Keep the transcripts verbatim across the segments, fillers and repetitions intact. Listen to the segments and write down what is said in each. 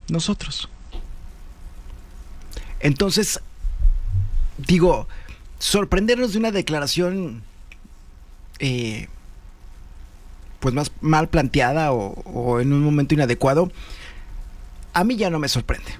nosotros. Entonces, digo, sorprendernos de una declaración eh, pues más mal planteada o, o en un momento inadecuado, a mí ya no me sorprende.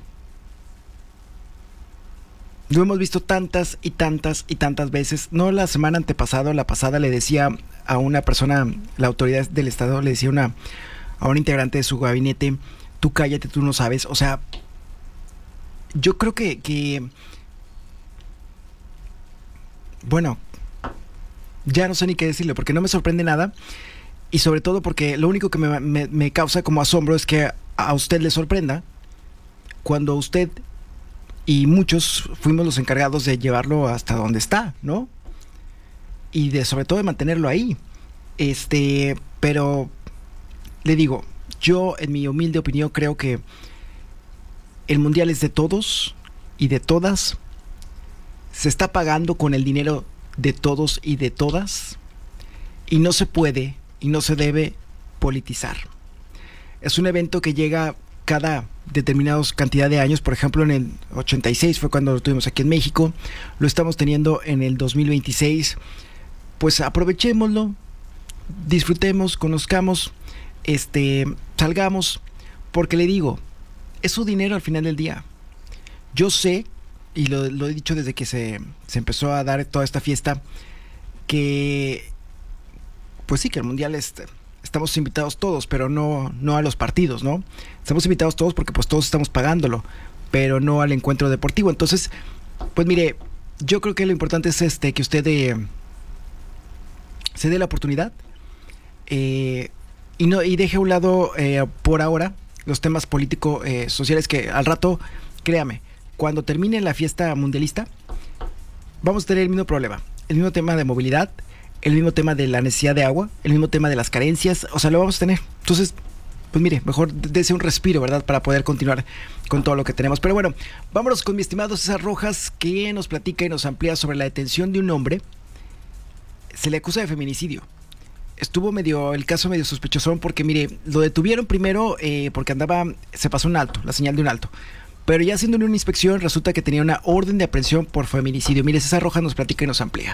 Lo hemos visto tantas y tantas y tantas veces. No, la semana antepasada o la pasada le decía a una persona, la autoridad del estado le decía una, a un integrante de su gabinete, tú cállate, tú no sabes. O sea, yo creo que, que bueno, ya no sé ni qué decirle, porque no me sorprende nada. Y sobre todo porque lo único que me, me, me causa como asombro es que a usted le sorprenda cuando usted y muchos fuimos los encargados de llevarlo hasta donde está, ¿no? Y de sobre todo de mantenerlo ahí. Este, pero le digo, yo en mi humilde opinión creo que el mundial es de todos y de todas. Se está pagando con el dinero de todos y de todas. Y no se puede y no se debe politizar. Es un evento que llega cada determinada cantidad de años. Por ejemplo, en el ochenta y seis fue cuando lo tuvimos aquí en México. Lo estamos teniendo en el dos mil veintiséis. Pues aprovechémoslo, disfrutemos, conozcamos, este, salgamos, porque le digo, es su dinero al final del día. Yo sé, y lo, lo he dicho desde que se, se empezó a dar toda esta fiesta, que pues sí, que el mundial es, estamos invitados todos, pero no, no a los partidos, ¿no? Estamos invitados todos porque pues todos estamos pagándolo, pero no al encuentro deportivo. Entonces, pues mire, yo creo que lo importante es este que usted eh, se dé la oportunidad eh, y no y deje a un lado eh, por ahora los temas político eh, sociales, que al rato, créame, cuando termine la fiesta mundialista vamos a tener el mismo problema, el mismo tema de movilidad, el mismo tema de la necesidad de agua, el mismo tema de las carencias, o sea, lo vamos a tener. Entonces, pues mire, mejor dése un respiro, ¿verdad?, para poder continuar con todo lo que tenemos. Pero bueno, vámonos con mi estimado César Rojas, que nos platica y nos amplía sobre la detención de un hombre. Se le acusa de feminicidio. Estuvo medio, el caso medio sospechoso, porque mire, lo detuvieron primero eh, porque andaba, se pasó un alto, la señal de un alto. Pero ya haciéndole una inspección, resulta que tenía una orden de aprehensión por feminicidio. Mire, César Rojas nos platica y nos amplía.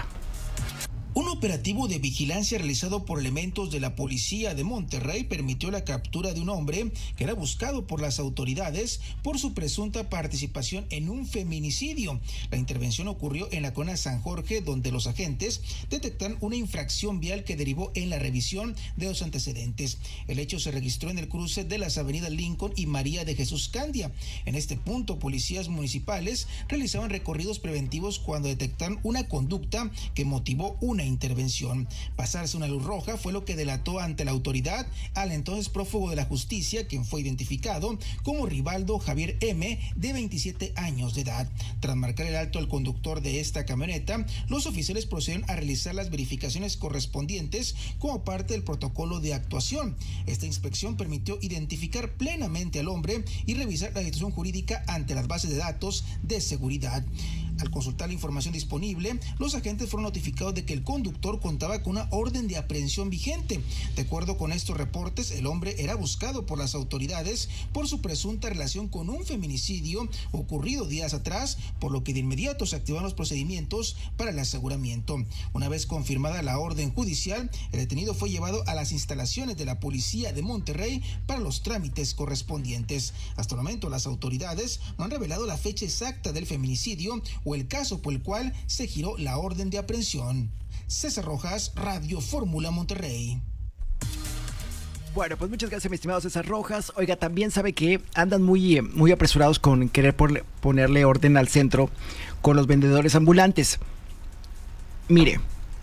Un operativo de vigilancia realizado por elementos de la policía de Monterrey permitió la captura de un hombre que era buscado por las autoridades por su presunta participación en un feminicidio. La intervención ocurrió en la colonia San Jorge, donde los agentes detectaron una infracción vial que derivó en la revisión de los antecedentes. El hecho se registró en el cruce de las avenidas Lincoln y María de Jesús Candia. En este punto, policías municipales realizaban recorridos preventivos cuando detectaron una conducta que motivó una intervención. Pasarse una luz roja fue lo que delató ante la autoridad al entonces prófugo de la justicia, quien fue identificado como Rivaldo Javier M., de veintisiete años de edad. Tras marcar el alto al conductor de esta camioneta, los oficiales procedieron a realizar las verificaciones correspondientes como parte del protocolo de actuación. Esta inspección permitió identificar plenamente al hombre y revisar la situación jurídica ante las bases de datos de seguridad. Al consultar la información disponible, los agentes fueron notificados de que el conductor contaba con una orden de aprehensión vigente. De acuerdo con estos reportes, el hombre era buscado por las autoridades por su presunta relación con un feminicidio ocurrido días atrás, por lo que de inmediato se activaron los procedimientos para el aseguramiento. Una vez confirmada la orden judicial, el detenido fue llevado a las instalaciones de la policía de Monterrey para los trámites correspondientes. Hasta el momento, las autoridades no han revelado la fecha exacta del feminicidio o el caso por el cual se giró la orden de aprehensión. César Rojas, Radio Fórmula Monterrey. Bueno, pues muchas gracias, mi estimado César Rojas. Oiga, también sabe que andan muy, muy apresurados con querer por, ponerle orden al centro con los vendedores ambulantes. Mire,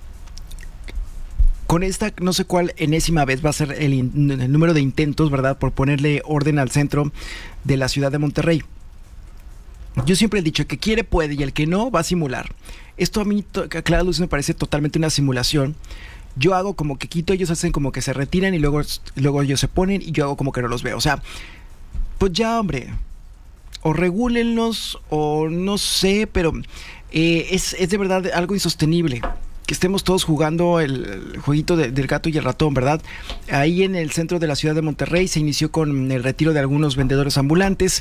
con esta no sé cuál enésima vez va a ser el, el número de intentos, ¿verdad?, por ponerle orden al centro de la ciudad de Monterrey. Yo siempre he dicho que quiere puede y el que no va a simular. Esto a mí, a clara luz, me parece totalmente una simulación. Yo hago como que quito, ellos hacen como que se retiran y luego, luego ellos se ponen y yo hago como que no los veo. O sea, pues ya, hombre, o regúlenlos o no sé, pero eh, es, es de verdad algo insostenible que estemos todos jugando el, el jueguito de, del gato y el ratón, ¿verdad? Ahí en el centro de la ciudad de Monterrey se inició con el retiro de algunos vendedores ambulantes.